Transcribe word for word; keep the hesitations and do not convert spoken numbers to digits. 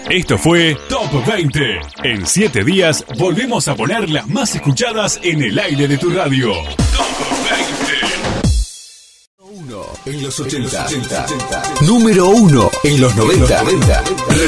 Esto fue Top veinte. En siete días volvemos a poner las más escuchadas en el aire de tu radio. Top veinte. Uno en los ochenta. Número uno en los noventa.